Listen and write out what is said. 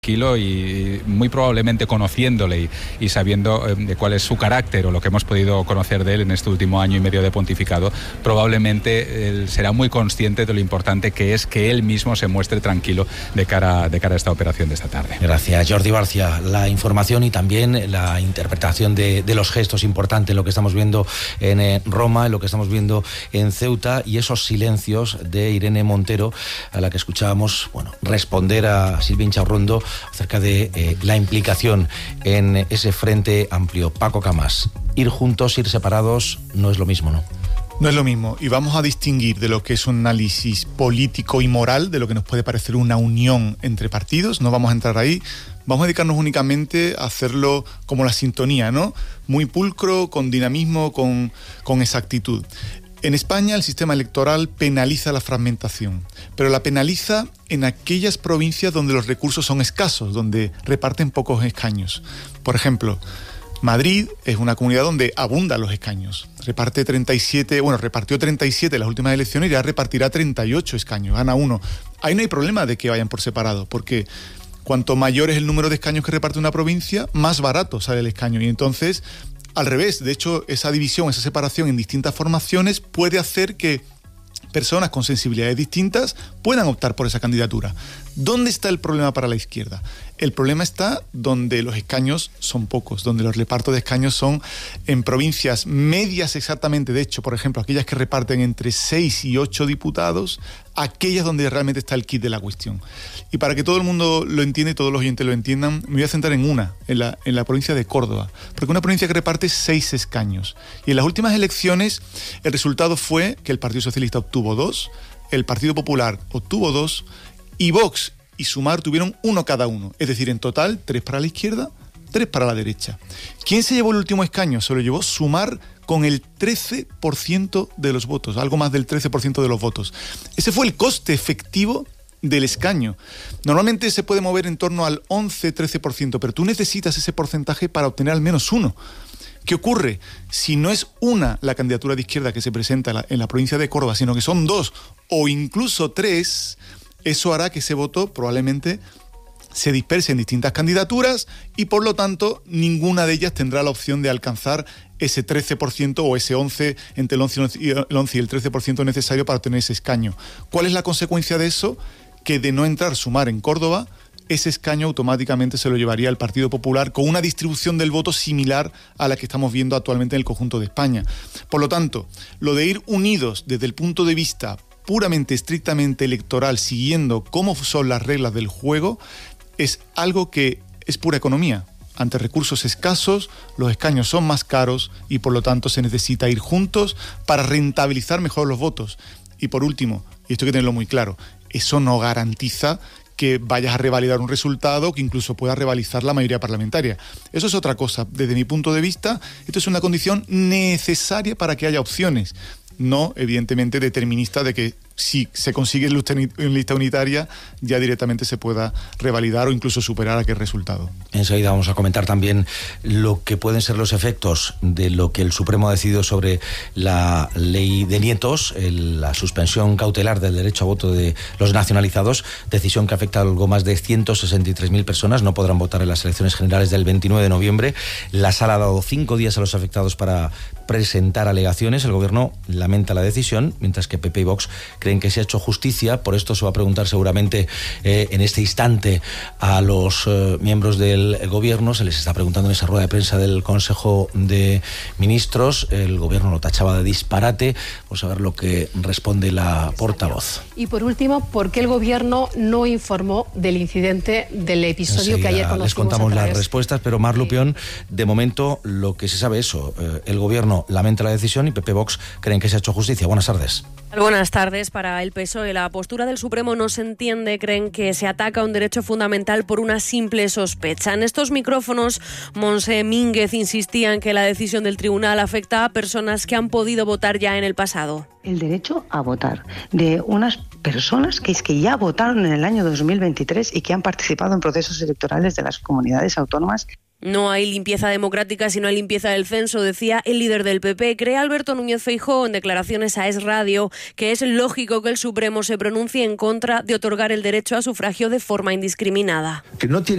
tranquilo y muy probablemente conociéndole y sabiendo de cuál es su carácter o lo que hemos podido conocer de él en este último año y medio de pontificado, probablemente él será muy consciente de lo importante que es que él mismo se muestre tranquilo de cara a esta operación de esta tarde. Gracias, Jordi Barcia. La información y también la interpretación de los gestos, importante en lo que estamos viendo en Roma, en lo que estamos viendo en Ceuta, y esos silencios de Irene Montero, a la que escuchábamos responder a Silvia Inchaurrondo acerca de la implicación en ese frente amplio. Paco Camás, ir juntos, ir separados, no es lo mismo, ¿no? No es lo mismo, y vamos a distinguir de lo que es un análisis político y moral, de lo que nos puede parecer una unión entre partidos. No vamos a entrar ahí, vamos a dedicarnos únicamente a hacerlo como la sintonía, ¿no? Muy pulcro, con dinamismo, con exactitud. En España el sistema electoral penaliza la fragmentación, pero la penaliza en aquellas provincias donde los recursos son escasos, donde reparten pocos escaños. Por ejemplo, Madrid es una comunidad donde abundan los escaños. Repartió 37 en las últimas elecciones y ya repartirá 38 escaños, gana uno. Ahí no hay problema de que vayan por separado, porque cuanto mayor es el número de escaños que reparte una provincia, más barato sale el escaño. Y entonces, al revés, de hecho, esa división, esa separación en distintas formaciones puede hacer que personas con sensibilidades distintas puedan optar por esa candidatura. ¿Dónde está el problema para la izquierda? El problema está donde los escaños son pocos, donde los repartos de escaños son en provincias medias exactamente. De hecho, por ejemplo, aquellas que reparten entre 6 y 8 diputados, aquellas donde realmente está el kit de la cuestión. Y para que todo el mundo lo entienda y todos los oyentes lo entiendan, me voy a centrar en la provincia de Córdoba, porque una provincia que reparte 6 escaños. Y en las últimas elecciones el resultado fue que el Partido Socialista obtuvo 2, el Partido Popular obtuvo 2 y Vox y Sumar tuvieron 1 cada uno. Es decir, en total 3 para la izquierda, 3 para la derecha. ¿Quién se llevó el último escaño? Se lo llevó Sumar con el 13% de los votos, algo más del 13% de los votos. Ese fue el coste efectivo del escaño. Normalmente se puede mover en torno al 11-13%, pero tú necesitas ese porcentaje para obtener al menos 1. ¿Qué ocurre? Si no es una la candidatura de izquierda que se presenta en la provincia de Córdoba, sino que son 2 o incluso 3, eso hará que ese voto probablemente se disperse en distintas candidaturas y por lo tanto ninguna de ellas tendrá la opción de alcanzar ese 13% o ese 11%, entre el 11 y el 13% necesario para obtener ese escaño. ¿Cuál es la consecuencia de eso? Que de no entrar Sumar en Córdoba, ese escaño automáticamente se lo llevaría el Partido Popular con una distribución del voto similar a la que estamos viendo actualmente en el conjunto de España. Por lo tanto, lo de ir unidos desde el punto de vista puramente, estrictamente electoral, siguiendo cómo son las reglas del juego, es algo que es pura economía. Ante recursos escasos, los escaños son más caros y por lo tanto se necesita ir juntos para rentabilizar mejor los votos. Y por último, y esto hay que tenerlo muy claro, eso no garantiza que vayas a revalidar un resultado, que incluso puedas revalidar la mayoría parlamentaria. Eso es otra cosa. Desde mi punto de vista, esto es una condición necesaria para que haya opciones, no evidentemente determinista de que si se consigue en lista unitaria ya directamente se pueda revalidar o incluso superar aquel resultado. Enseguida vamos a comentar también lo que pueden ser los efectos de lo que el Supremo ha decidido sobre la ley de nietos, la suspensión cautelar del derecho a voto de los nacionalizados, decisión que afecta a algo más de 163.000 personas, no podrán votar en las elecciones generales del 29 de noviembre. La Sala ha dado 5 días a los afectados para presentar alegaciones. El Gobierno lamenta la decisión, mientras que PP y Vox creen que se ha hecho justicia. Por esto se va a preguntar seguramente en este instante a los miembros del Gobierno. Se les está preguntando en esa rueda de prensa del Consejo de Ministros. El Gobierno lo tachaba de disparate. Vamos a ver lo que responde la portavoz. Y por último, ¿por qué el Gobierno no informó del incidente, del episodio que ayer conocimos? Les contamos las respuestas, pero Mar Lupión, de momento lo que se sabe es eso. El Gobierno lamenta la decisión y PP Vox creen que se ha hecho justicia. Buenas tardes. Buenas tardes. Para el PSOE, la postura del Supremo no se entiende. Creen que se ataca un derecho fundamental por una simple sospecha. En estos micrófonos, Montse Mínguez insistía en que la decisión del tribunal afecta a personas que han podido votar ya en el pasado. El derecho a votar de unas personas que ya votaron en el año 2023 y que han participado en procesos electorales de las comunidades autónomas No hay limpieza democrática si no hay limpieza del censo, decía el líder del PP. Cree Alberto Núñez Feijóo en declaraciones a Es Radio que es lógico que el Supremo se pronuncie en contra de otorgar el derecho a sufragio de forma indiscriminada. Que no tiene